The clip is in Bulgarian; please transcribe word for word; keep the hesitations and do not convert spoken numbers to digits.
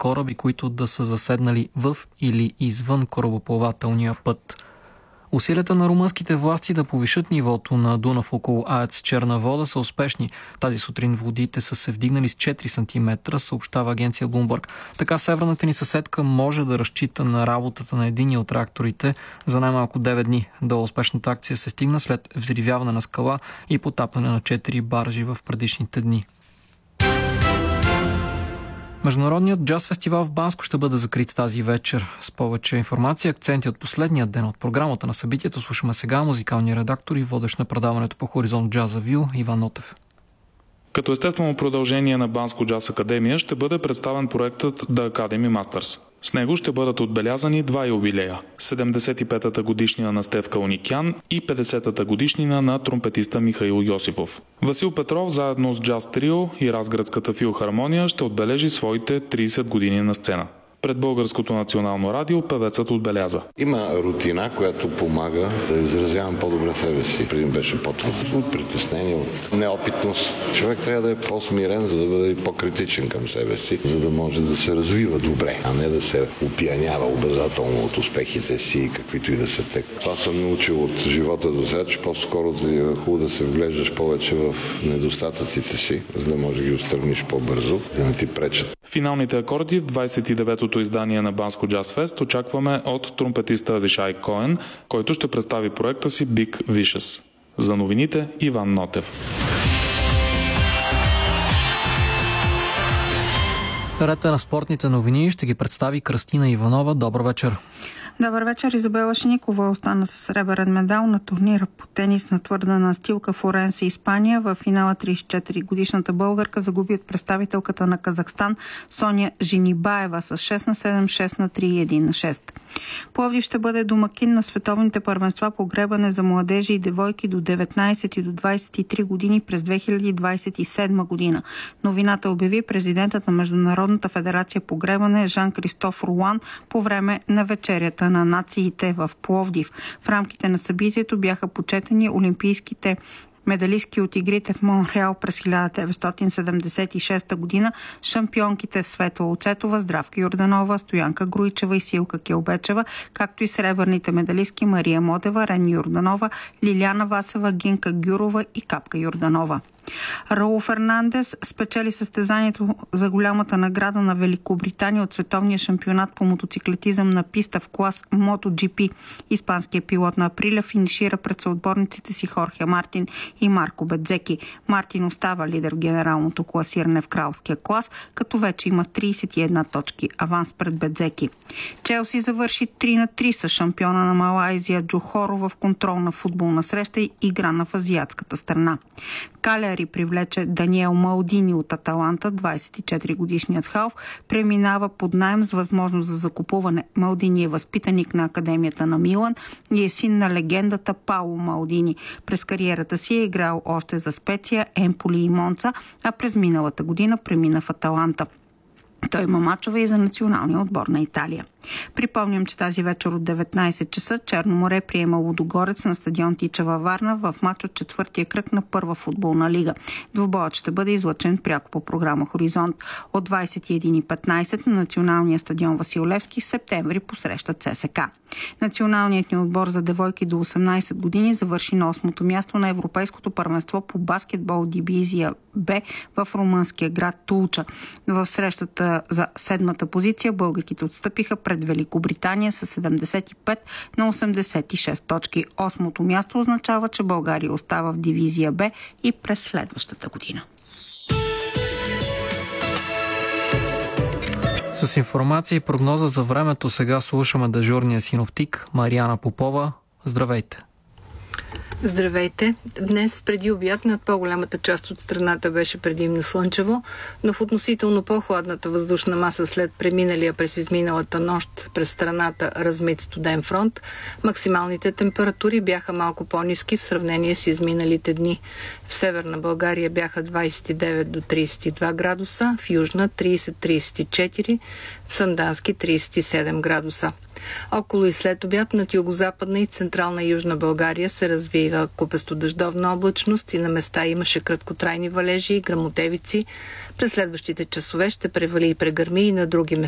кораби, които да са заседнали в или извън корабоплавателния път. Усилията на румънските власти да повишат нивото на Дунав около АЕЦ Черна вода са успешни. Тази сутрин водите са се вдигнали с четири сантиметра, съобщава агенция Bloomberg. Така северната ни съседка може да разчита на работата на единия от реакторите за най-малко девет дни. До успешната акция се стигна след взривяване на скала и потапане на четири баржи в предишните дни. Международният джаз фестивал в Банско ще бъде закрит тази вечер. С повече информация, акценти от последния ден от програмата на събитието слушаме сега музикалния редактор и водещ на предаването по Хоризонт Джаза Вю Иван Нотев. Като естествено продължение на Банско Джаз Академия ще бъде представен проектът The Academy Masters. С него ще бъдат отбелязани два юбилея – седемдесет и петата годишнина на Стефка Уникян и петдесетата годишнина на тромпетиста Михаил Йосифов. Васил Петров заедно с Джаз Трио и Разградската филхармония ще отбележи своите тридесет години на сцена. Пред Българското национално радио певецът отбеляза: има рутина, която помага да изразявам по-добре себе си. Преди беше по-трудно. От притеснение, от неопитност. Човек трябва да е по-смирен, за да бъде по-критичен към себе си, за да може да се развива добре, а не да се опиянява обязателно от успехите си, каквито и да са те. Това съм научил от живота до сега, че по-скоро е хубаво да се вглеждаш повече в недостатъците си, за да може да ги отстраниш по-бързо, да не ти пречат. Финалните акорди в двадесет и деветото издание на Банско Джаз Фест очакваме от тромпетиста Авишай Коен, който ще представи проекта си Big Vicious. За новините Иван Нотев. Ред на спортните новини ще ги представи Кръстина Иванова. Добър вечер. Добър вечер. Изабела Шеникова остана с сребърен медал на турнира по тенис на твърда настилка в Оренсе, Испания. В финала тридесет и четири годишната българка загуби от представителката на Казахстан Соня Женибаева с шест на седем, шест на три и едно на шест. Пловдив ще бъде домакин на световните първенства по гребане за младежи и девойки до деветнадесет и до двадесет и три години през две хиляди двадесет и седма година. Новината обяви президентът на Международната федерация по гребане Жан-Кристоф Руан по време на вечерята на нациите в Пловдив. В рамките на събитието бяха почетени олимпийските медалистки от игрите в Монреал през хиляда деветстотин седемдесет и шеста година, шампионките Светла Оцетова, Здравка Йорданова, Стоянка Груйчева и Силка Келбечева, както и сребърните медалистки Мария Модева, Рени Йорданова, Лиляна Васева, Гинка Гюрова и Капка Йорданова. Раул Фернандес спечели състезанието за голямата награда на Великобритания от световния шампионат по мотоциклетизъм на писта в клас MotoGP. Испанският пилот на Априля финишира пред съотборниците си Хорхе Мартин и Марко Бедзеки. Мартин остава лидер в генералното класиране в кралския клас, като вече има тридесет и една точки аванс пред Бедзеки. Челси завърши три на три с шампиона на Малайзия Джохоро в контролна футболна среща и играна в азиатската страна. Калери привлече Даниел Малдини от Аталанта. двадесет и четири годишният халф преминава под наем с възможност за закупуване. Малдини е възпитаник на Академията на Милан и е син на легендата Пауло Малдини. През кариерата си е играл още за Специя, Емполи и Монца, а през миналата година премина в Аталанта. Той има мачове и за националния отбор на Италия. Припомням, че тази вечер от деветнадесет часа Черно море приема Лудогорец на стадион Тича във Варна в мач от четвъртия кръг на първа футболна лига. Двубоят ще бъде излъчен пряко по програма Хоризонт от двадесет и една и петнадесет на националния стадион Васил Левски в септември посрещат ЦСКА. Националният ни отбор за девойки до осемнадесет години завърши на осмото място на Европейското първенство по баскетбол дивизия Б в румънския град Тулча. В срещата за седмата позиция българките отстъпиха пред Великобритания с седемдесет и пет на осемдесет и шест точки. Осмото място означава, че България остава в дивизия Б и през следващата година. С информация и прогноза за времето сега слушаме дежурния синоптик Мариана Попова. Здравейте! Здравейте! Днес преди обяд над по-голямата част от страната беше предимно слънчево, но в относително по-хладната въздушна маса след преминалия през изминалата нощ през страната размит студен фронт, максималните температури бяха малко по-ниски в сравнение с изминалите дни. В Северна България бяха двадесет и девет до тридесет и два градуса, в Южна тридесет до тридесет и четири, в Сандански тридесет и седем градуса. Около и след обяд над югозападна и централна Южна България се развива купесто-дъждовна облачност и на места имаше краткотрайни валежи и гръмотевици. През следващите часове ще превали и прегърми и на други места.